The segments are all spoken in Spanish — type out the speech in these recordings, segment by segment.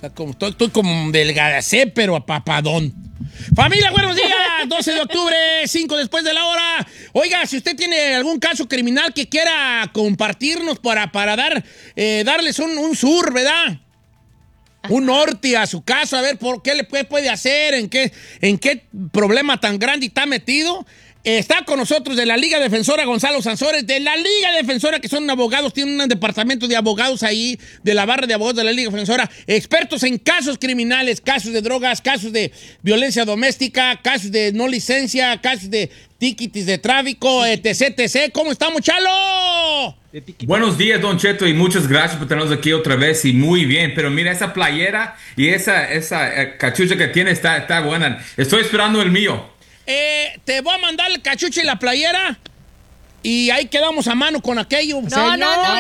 sea, como estoy como delgadacé, pero a papadón. Familia, buenos días. 12 de octubre, 5 después de la hora. Oiga, si usted tiene algún caso criminal que quiera compartirnos para darles un sur, ¿verdad? Un norte a su caso, a ver por qué le puede hacer, en qué problema tan grande está metido. Está con nosotros de la Liga Defensora Gonzalo Sansores, de la Liga Defensora, que son abogados, tienen un departamento de abogados ahí, de la barra de abogados de la Liga Defensora, expertos en casos criminales, casos de drogas, casos de violencia doméstica, casos de no licencia, casos de tickets de tráfico, etc. ¿Cómo estamos, Chalo? Buenos días, Don Cheto, y muchas gracias por tenernos aquí otra vez, y muy bien, pero mira, esa playera y esa cachucha que tiene está buena. Estoy esperando el mío. Te voy a mandar el cachuche y la playera y ahí quedamos a mano con aquello. No.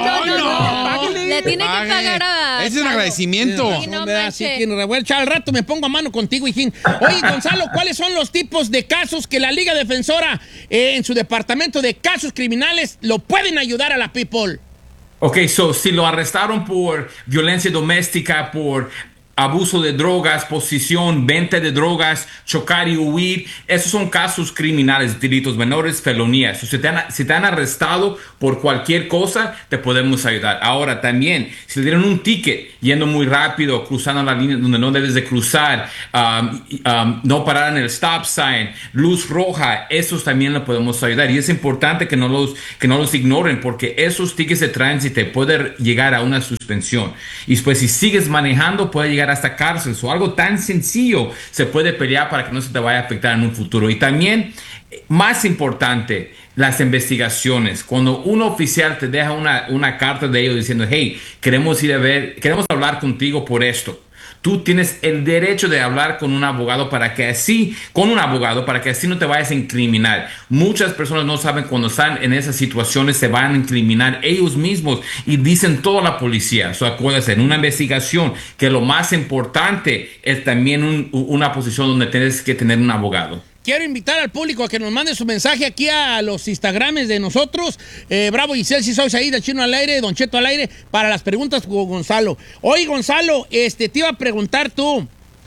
Le tiene que pagar a... Es un agradecimiento. Sí, no tiene revuelta. Al rato me pongo a mano contigo, hijín. Oye, Gonzalo, ¿cuáles son los tipos de casos que la Liga Defensora en su departamento de casos criminales lo pueden ayudar a la people? Ok, si lo arrestaron por violencia doméstica, por abuso de drogas, posesión, venta de drogas, chocar y huir, esos son casos criminales, delitos menores, felonías. Si te han arrestado por cualquier cosa, te podemos ayudar. Ahora también, si le dieron un ticket yendo muy rápido, cruzando la línea donde no debes de cruzar, no parar en el stop sign, luz roja, esos también le podemos ayudar. Y es importante que no los ignoren, porque esos tickets de tránsito pueden llegar a una suspensión. Y después, si sigues manejando, puede llegar hasta cárcel. O algo tan sencillo se puede pelear para que no se te vaya a afectar en un futuro. Y también, más importante, las investigaciones. Cuando un oficial te deja una carta de ellos diciendo, hey, queremos hablar contigo por esto. Tú tienes el derecho de hablar con un abogado para que así no te vayas a incriminar. Muchas personas no saben cuando están en esas situaciones se van a incriminar ellos mismos y dicen todo a la policía. Acuérdense, en una investigación que lo más importante es también una posición donde tienes que tener un abogado. Quiero invitar al público a que nos mande su mensaje aquí a los Instagrames de nosotros. Bravo Giselle, si sois ahí, de Chino al aire, Don Cheto al aire, para las preguntas con Gonzalo. Oye, Gonzalo, te iba a preguntar tú,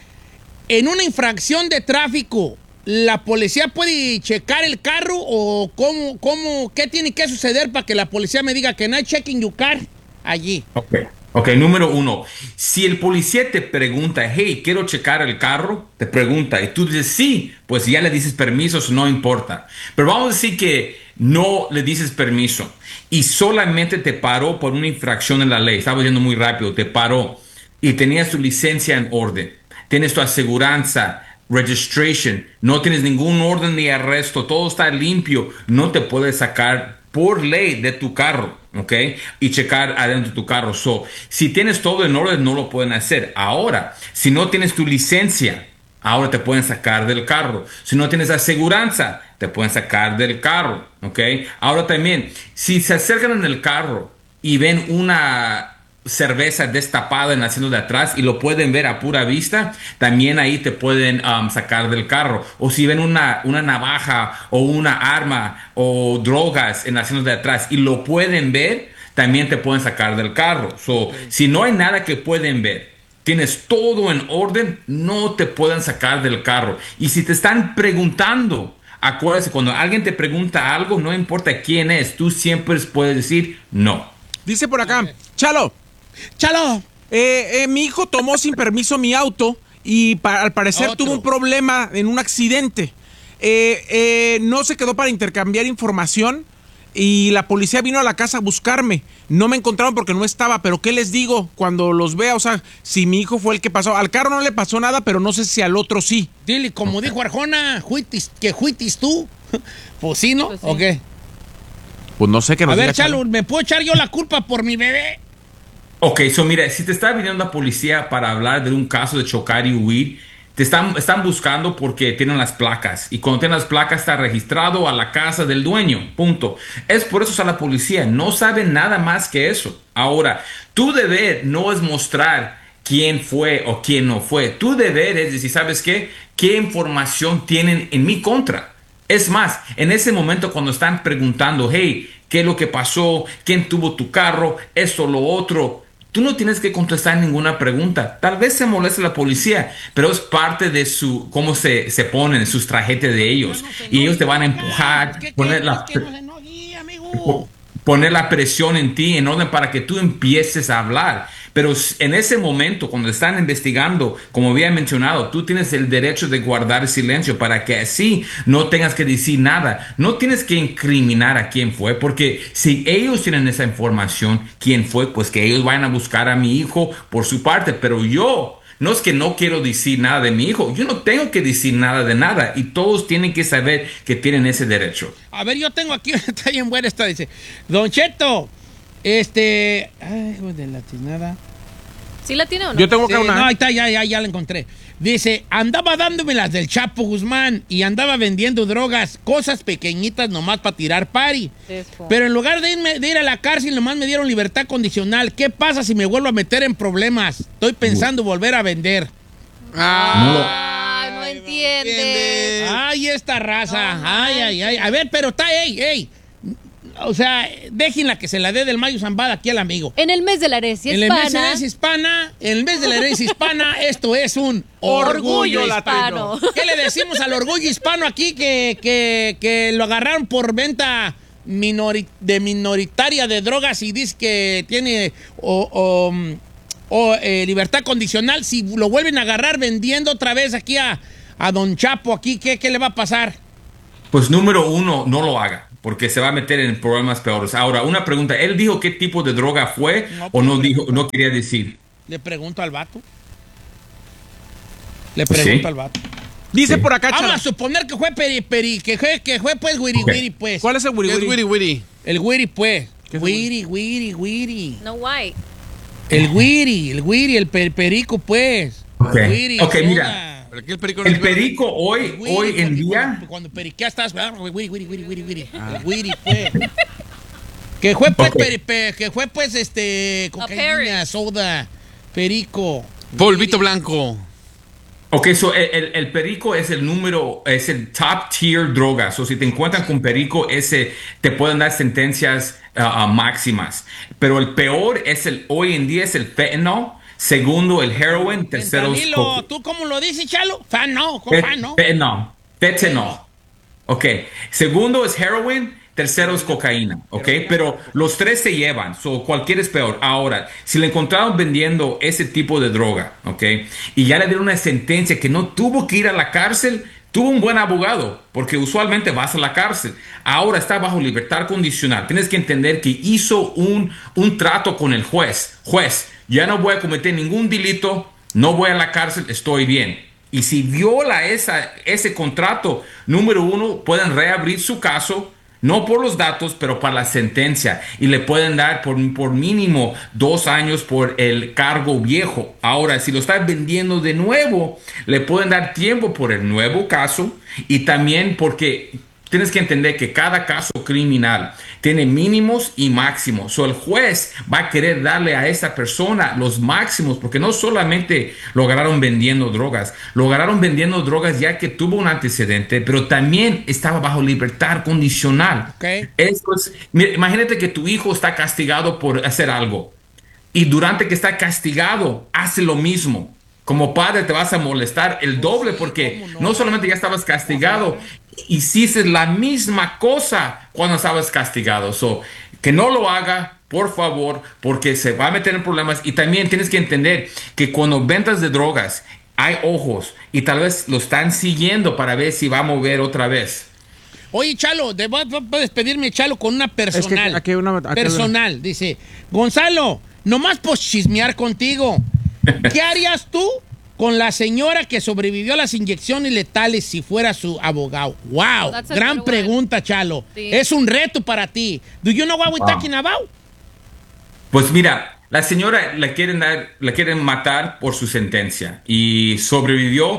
en una infracción de tráfico, ¿la policía puede checar el carro o qué tiene que suceder para que la policía me diga que no hay checking your car allí? Ok, número 1. Si el policía te pregunta, hey, quiero checar el carro, te pregunta, y tú dices sí, pues ya le dices permiso, no importa. Pero vamos a decir que no le dices permiso y solamente te paró por una infracción en la ley. Estaba yendo muy rápido, te paró y tenías tu licencia en orden, tienes tu aseguranza, registration, no tienes ningún orden de arresto, todo está limpio, no te puedes sacar por ley de tu carro, ¿ok? Y checar adentro de tu carro. Si tienes todo en orden, no lo pueden hacer. Ahora, si no tienes tu licencia, ahora te pueden sacar del carro. Si no tienes aseguranza, te pueden sacar del carro, ¿ok? Ahora también, si se acercan en el carro y ven una cerveza destapada en el asiento de atrás y lo pueden ver a pura vista, también ahí te pueden sacar del carro. O si ven una navaja o una arma o drogas en el asiento de atrás y lo pueden ver, también te pueden sacar del carro. Si no hay nada que pueden ver, tienes todo en orden, no te pueden sacar del carro. Y si te están preguntando, acuérdate, cuando alguien te pregunta algo, no importa quién es, tú siempre puedes decir no. Dice por acá, Chalo, mi hijo tomó sin permiso mi auto y al parecer tuvo un problema en un accidente. No se quedó para intercambiar información y la policía vino a la casa a buscarme. No me encontraron porque no estaba, pero ¿qué les digo cuando los vea? O sea, si mi hijo fue el que pasó. Al carro no le pasó nada, pero no sé si al otro sí. Dile, como dijo Arjona, que juitis tú. Pues sí, ¿no? Pues sí. ¿O qué? Pues no sé qué nos diga. A ver, Chalo, ¿me puedo echar yo la culpa por mi bebé? Ok, mira, si te está viniendo la policía para hablar de un caso de chocar y huir, te están buscando porque tienen las placas. Y cuando tienen las placas está registrado a la casa del dueño, punto. Es por eso está la policía, no saben nada más que eso. Ahora, tu deber no es mostrar quién fue o quién no fue. Tu deber es decir, ¿sabes qué? ¿Qué información tienen en mi contra? Es más, en ese momento cuando están preguntando, hey, ¿qué es lo que pasó? ¿Quién tuvo tu carro? Esto, lo otro. tú no tienes que contestar ninguna pregunta. Tal vez se moleste la policía, pero es parte de su cómo se ponen, sus tarjetas de ellos. Y ellos te van a empujar, poner la presión en ti en orden para que tú empieces a hablar. Pero en ese momento, cuando están investigando, como había mencionado, tú tienes el derecho de guardar silencio para que así no tengas que decir nada. No tienes que incriminar a quién fue, porque si ellos tienen esa información, quién fue, pues que ellos vayan a buscar a mi hijo por su parte. Pero yo, no es que no quiero decir nada de mi hijo, yo no tengo que decir nada de nada y todos tienen que saber que tienen ese derecho. A ver, yo tengo aquí, está bien buena esta, dice, Don Cheto, ay, de la tiznada. ¿Sí la tiene o no? Yo tengo que Sí, una. no, ahí está, ya la encontré. Dice, andaba dándome las del Chapo Guzmán y andaba vendiendo drogas, cosas pequeñitas nomás para tirar pari. Eso. Pero en lugar de ir a la cárcel, nomás me dieron libertad condicional. ¿Qué pasa si me vuelvo a meter en problemas? Estoy pensando volver a vender. Ay, no entiendes. Ay, esta raza. Ay. A ver, pero está, ey. O sea, déjenla que se la dé del Mayo Zambada aquí al amigo. En el mes de la herencia En el mes de la hispana. herencia hispana, en el mes de la herencia hispana, esto es un orgullo hispano. ¿Qué le decimos al orgullo hispano aquí que lo agarraron por venta minoritaria de drogas y dice que tiene libertad condicional? Si lo vuelven a agarrar vendiendo otra vez aquí a Don Chapo aquí, ¿qué le va a pasar? Pues número uno, no lo haga, porque se va a meter en problemas peores. Ahora, una pregunta, ¿él dijo qué tipo de droga fue o no dijo, no quería decir? Le pregunto al vato. Le pregunto al vato. Dice Sí. por acá, Vamos Chala. a suponer que fue que fue pues wiri pues. ¿Cuál es el wiri ¿Qué es wiri? wiri wiri? El wiri pues. ¿Qué es Wiri. No white. El wiri, el perico pues. Ok. Wiri, Ok, soda. mira. ¿Pero qué el perico no El es verde? perico hoy Wiri, en porque día... cuando periqueas estás, wiri. El wiri pues. Que fue pues Ok. que fue pues cocaína, Perry. soda, perico. Polvito blanco. Ok, so el perico es es el top tier droga. So si te encuentran con perico, te pueden dar sentencias máximas. Pero el peor hoy en día es el fentanyl. Segundo, el heroin. Tercero, Fentanilo, ¿tú cómo lo dices, Chalo? Fano, con fano. fentanyl. Ok. Segundo es heroin. Tercero es cocaína. Ok. Pero los tres se llevan. So cualquiera es peor. Ahora, si le encontraron vendiendo ese tipo de droga, ok, y ya le dieron una sentencia que no tuvo que ir a la cárcel, tuvo un buen abogado, porque usualmente vas a la cárcel. Ahora está bajo libertad condicional. Tienes que entender que hizo un trato con el juez. Juez, ya no voy a cometer ningún delito, no voy a la cárcel, estoy bien. Y si viola ese contrato, número uno, pueden reabrir su caso, no por los datos, pero para la sentencia. Y le pueden dar por mínimo 2 años por el cargo viejo. Ahora, si lo estás vendiendo de nuevo, le pueden dar tiempo por el nuevo caso. Y también porque tienes que entender que cada caso criminal tiene mínimos y máximos. So, el juez va a querer darle a esa persona los máximos, porque no solamente lo agarraron vendiendo drogas, lo agarraron vendiendo drogas ya que tuvo un antecedente, pero también estaba bajo libertad condicional. Ok. Mira, imagínate que tu hijo está castigado por hacer algo y durante que está castigado hace lo mismo. Como padre te vas a molestar el doble porque no solamente ya estabas castigado, hiciste la misma cosa cuando estabas castigado. So, que no lo haga, por favor, porque se va a meter en problemas. Y también tienes que entender que cuando ventas de drogas hay ojos y tal vez lo están siguiendo para ver si va a mover otra vez. Oye, Chalo, puedes pedirme, Chalo, con una personal. Es que aquí personal, dice. Gonzalo, nomás por chismear contigo. ¿Qué harías tú con la señora que sobrevivió a las inyecciones letales si fuera su abogado? Wow, That's a gran good one. pregunta, Chalo. Sí. Es un reto para ti. Do you know what we're Wow. talking about? Pues mira, la señora la quieren matar por su sentencia y sobrevivió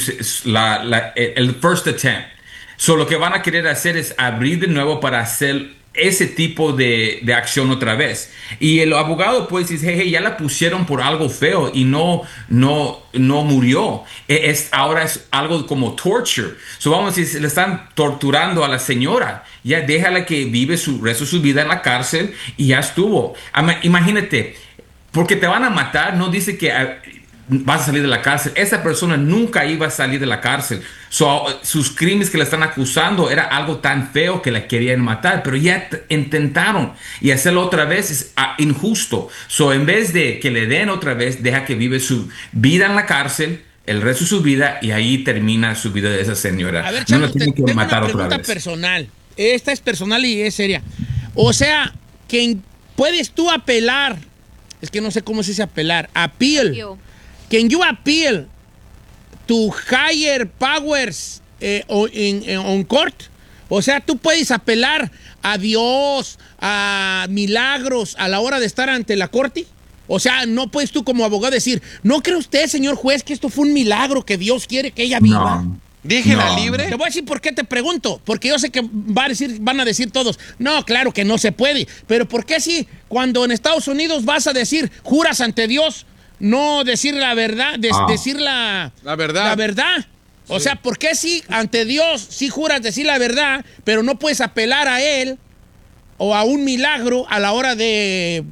el first attempt. So, lo que van a querer hacer es abrir de nuevo para hacer ese tipo de acción otra vez. Y el abogado pues dice, hey, ya la pusieron por algo feo y no murió. Ahora es algo como torture. So, vamos a decir, le están torturando a la señora. Ya déjala que vive su resto de su vida en la cárcel y ya estuvo. Imagínate, porque te van a matar, no dice que vas a salir de la cárcel. Esa persona nunca iba a salir de la cárcel. Sus crímenes que le están acusando era algo tan feo que la querían matar, pero ya intentaron, y hacerlo otra vez es injusto. En vez de que le den otra vez, deja que vive su vida en la cárcel el resto de su vida, y ahí termina su vida de esa señora. A ver, Chalo, no la tienen que matar una pregunta personal. Esta es personal y es seria. O sea, que puedes tú apelar, es que no sé cómo se dice apelar, appeal. Can you appeal to higher powers on court? O sea, tú puedes apelar a Dios, a milagros a la hora de estar ante la corte. O sea, no puedes tú como abogado decir, ¿no cree usted, señor juez, que esto fue un milagro, que Dios quiere que ella viva? No. Déjela libre. Te voy a decir por qué te pregunto. Porque yo sé que van a decir todos, no, claro que no se puede. Pero ¿por qué si cuando en Estados Unidos vas a decir, juras ante Dios, no decir la verdad, decir la verdad? La verdad. O sea, ¿por qué si ante Dios sí juras decir la verdad, pero no puedes apelar a Él o a un milagro a la hora del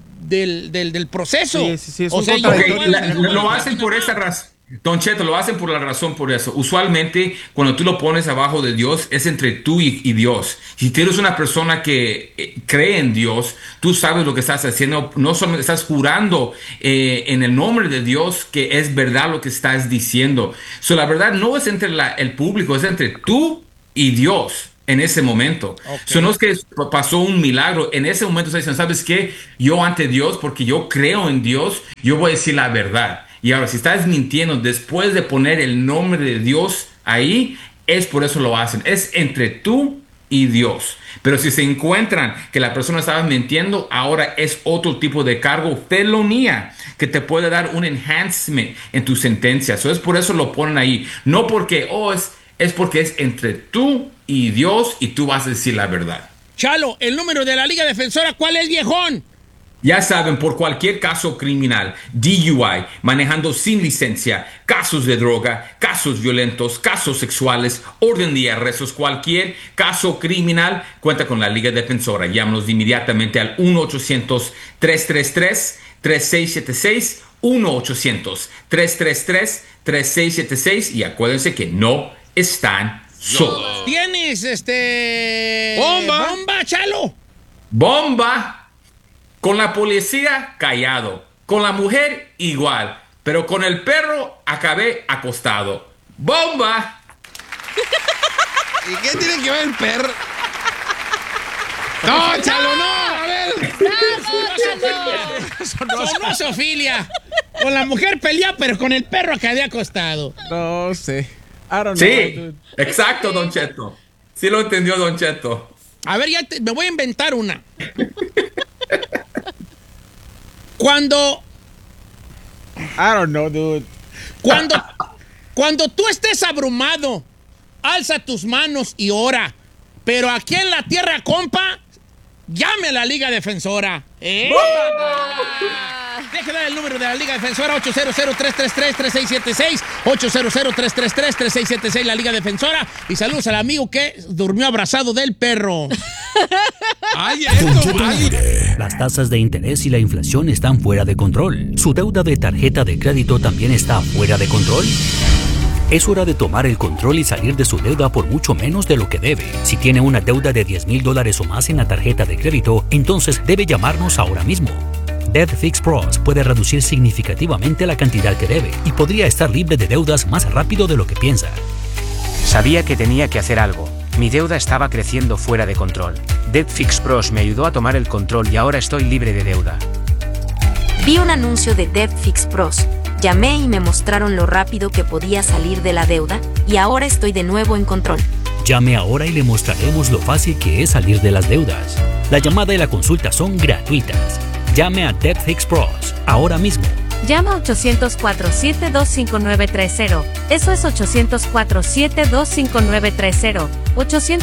proceso? Sí, es o un sea, lo hacen por esa razón. Don Cheto, lo hacen por la razón por eso. Usualmente, cuando tú lo pones abajo de Dios, es entre tú y Dios. Si tú eres una persona que cree en Dios, tú sabes lo que estás haciendo. No solamente estás jurando en el nombre de Dios que es verdad lo que estás diciendo. La verdad no es entre el público, es entre tú y Dios en ese momento. Okay. No es que pasó un milagro. En ese momento estás diciendo, ¿sabes qué? Yo ante Dios, porque yo creo en Dios, yo voy a decir la verdad. Y ahora, si estás mintiendo después de poner el nombre de Dios ahí, es por eso lo hacen. Es entre tú y Dios. Pero si se encuentran que la persona estaba mintiendo, ahora es otro tipo de cargo, felonía, que te puede dar un enhancement en tu sentencia. Es por eso lo ponen ahí. No porque, es porque es entre tú y Dios y tú vas a decir la verdad. Chalo, el número de la Liga Defensora, ¿cuál es, viejón? Ya saben, por cualquier caso criminal, DUI, manejando sin licencia, casos de droga, casos violentos, casos sexuales, orden de arrestos, cualquier caso criminal, cuenta con la Liga Defensora. Llámanos inmediatamente al 1-800-333-3676, 1-800-333-3676, y acuérdense que no están solos. ¿Tienes bomba, Chalo? Bomba. Con la policía, callado. Con la mujer, igual. Pero con el perro, acabé acostado. ¡Bomba! ¿Y qué tiene que ver el perro? ¡No, Chalo, no! A ver. ¡No, Sofilia! Con la mujer pelea, pero con el perro acabé acostado. No sé. I don't know. Sí, exacto, Don Cheto. Sí lo entendió, Don Cheto. A ver, me voy a inventar una. Cuando I don't know, dude. Cuando tú estés abrumado, alza tus manos y ora. Pero aquí en la tierra, compa, llame a la Liga Defensora. Deje dar el número de la Liga Defensora, 800-333-3676, 800-333-3676, la Liga Defensora. Y saludos al amigo que durmió abrazado del perro. ¡Ay, Las tasas de interés y la inflación están fuera de control. ¿Su deuda de tarjeta de crédito también está fuera de control? Es hora de tomar el control y salir de su deuda por mucho menos de lo que debe. Si tiene una deuda de $10,000 o más en la tarjeta de crédito, entonces debe llamarnos ahora mismo. Debt Fix Pros puede reducir significativamente la cantidad que debe y podría estar libre de deudas más rápido de lo que piensa. Sabía que tenía que hacer algo. Mi deuda estaba creciendo fuera de control. Debt Fix Pros me ayudó a tomar el control y ahora estoy libre de deuda. Vi un anuncio de Debt Fix Pros. Llamé y me mostraron lo rápido que podía salir de la deuda y ahora estoy de nuevo en control. Llame ahora y le mostraremos lo fácil que es salir de las deudas. La llamada y la consulta son gratuitas. Llame a Debt Fix Pros ahora mismo. Llama 800-472-5930. Eso es 800-472-5930. 800